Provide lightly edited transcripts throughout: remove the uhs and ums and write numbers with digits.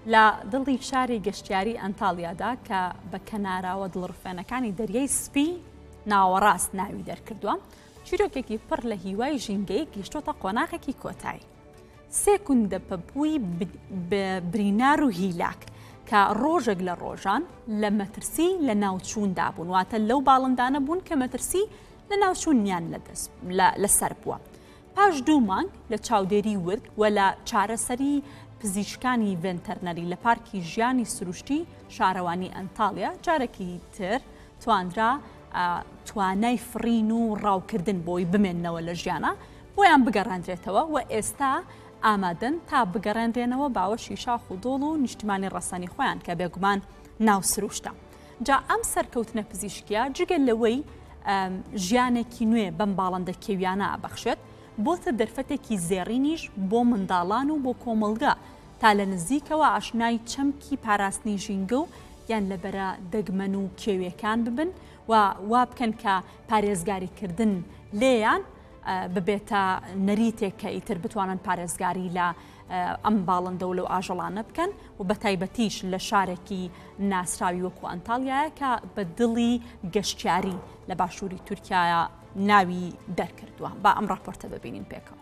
لە دڵی شاری گەشتیاری ئەنتاڵیادا کە بە کەناراوە دڵڕفێنەکانی دەریای سپی ناوەڕاست ناوی دەرکردووە، چیرۆکێکی پڕ لە هیوای ژینگەی گەیشتۆتە قۆناغێکی کۆتایی. 3 کوندە پەپووی برینار و هیلاک کە ڕۆژێک لە ڕۆژان لە مەترسی لە ناوچووندا بوون، واتە لەو باڵندانە بوون کە مەترسی لە ناوچوونیان لەسەر بووە. پاش 2 مانگ لە چاودێری ورد و لە چارەسەری پزیشکانی ڤێنتەرنەری لە پارکی ژیانی سروشتی شارەوانی ئەنتاڵیا جارێکی تر توانرا توانای فڕین و ڕاوکردن بۆی بمێننەوە لە ژیانە بۆیان بگەڕاندرێتەوە و ئێستا ئامادەن تا بگەڕێنرێنەوە باوەشی شاخ و دۆڵ و نیشتمانی ڕەسەنی خۆیان کە بێگومان ناو سروشتە. جا ئەم سەرکەوتنە پزیشکیە جگەل لەوەی ژیانێکی نوێ بەم باڵندە کێویانە ئەبەخشێت، بۆتە دەرفەتێکی زێڕینیش بۆ منداڵان و بۆ کۆمەڵگا تا لە نزیکەوە ئاشنای چەمکی پاراستنی ژینگە و یان لەبەرە دەگمەن و کێویەکان ببن و وا بکەن کە پارێزگاریکردن لێیان ببێتە نەریتێک کە ئیتر بتوانن پارێزگاری لە ئەم باڵندە و لەو ئاژەڵانە بکەن و بە تایبەتیش لە شارێکی ناسراوی وەکو ئەنتاڵیایە کە بە دڵی گەشتیاری لە باشووری تورکایە ناوی دەرکردووە. با ئەم راپۆرتە ببینین پێکەوە.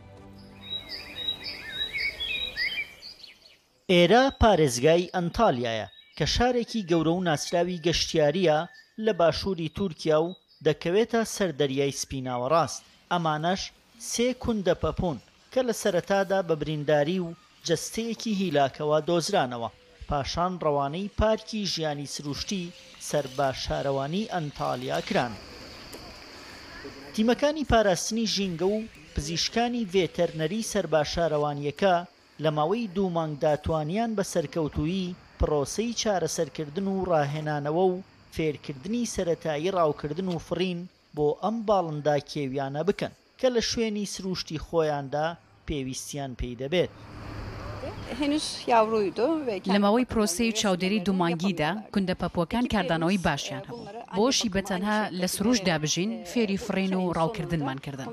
ئێرە پارێزگای ئەنتاڵیایە کە شارێکی گەورە و ناسراوی گەشتیاریە لە باشووری تورکیا و دەکەوێتە سەر دەریای سپی ناوەڕاست. ئەمانەش 3 کوندە پەپوون کە لە سەرەتادا بە برینداری و جەستەیەکی هیلاکەوە دۆزرانەوە، پاشان ڕەوانەی پارکی ژیانی سروشتی سەر بە شارەوانی ئەنتاڵیا کران. تیمەکانی پاراستنی ژینگە و پزیشکانی ڤێتەرنەری سەر بە شارەوانیەکە لە ماوەی 2 مانگدا توانیان بە سەرکەوتووی پرۆسەی چارەسەرکردن و ڕاهێنانەوە و فێرکردنی سەرەتایی ڕاوکردن و فڕین بۆ ئەم باڵندا کێویانە بکەن کە لە شوێنی سروشتی خۆیاندا پێویستیان پێی دەبێت. لە ماوەی پرۆسەی چاودێری 2 مانگیدا کوندە پەپووەکان کاردانەوەی باشیان هەبوو، بۆشی بەتەنها لە سروشدا بژین فێری فڕین و ڕاوکردنمان کردن.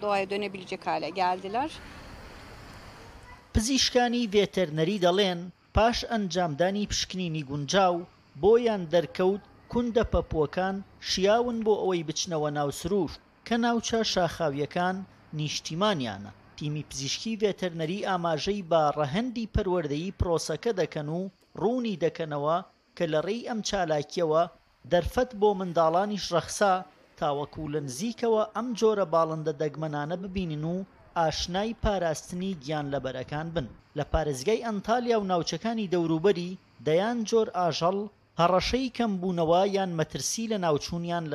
پزیشکانی ڤێتەرنەری دەڵێن پاش ئەنجامدانی پشکنینی گونجاو بۆیان دەرکەوت کوندە پەپووەکان شیاون بۆ ئەوەی بچنەوە ناو سروشت کە ناوچە شاخاویەکان نیشتیمانیانە. تیمی پزیشکی ڤێتەرنەری ئاماژەی با ڕەهەندی پەروەردەیی پرۆسەکە دەکەن و ڕوونی دەکەنەوە کە لە ڕێی ئەم چالاکیەوە دەرفەت بۆ منداڵانیش ڕەخسا تاوەکو لە نزیکەوە ئەم جۆرە باڵندە دەگمەنانە ببینن و ئاشنای پاراستنی گیان لەبەرەکان بن. لە پارێزگای ئەنتاڵیا و ناوچەکانی دەوروبەری دەیان جۆر ئاژەڵ هەڕەشەی کەمبوونەوە یان مەترسی لە ناوچوونیان